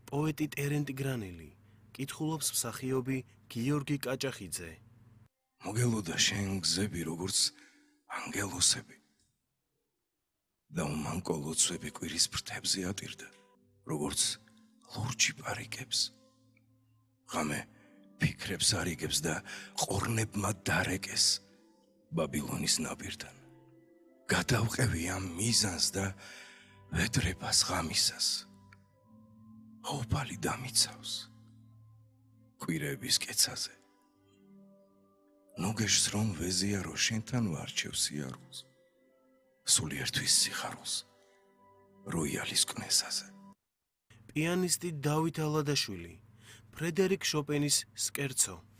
პოეტი ტერენტი გრანელი, კითხულობს მსახიობი გიორგი კაჭახიძე. მოგელოდა შენ გზები როგორც ანგელოსები და უმანკო ლოცვები კვირის ფრთებზე ატირდა, როგორც ლურჯი პარიკებს. ღამე ფიქრებს არიგებს და ყორნებმა დარეკეს ბაბილონის ნაპირთან. გადავყევი ამ მიზანს და ვედრებას ღამისას. ოპალი დამიცავს კვირების კეცაზე. ნუ გეშს რომ ვეზიარო შენთან ვარჩევ სიარულს, სულიერთვის სიხარულს როიალის კნესაზე. პიანისტი დავით ალადაშვილი, ფრედერიკ შოპენის სკერცო.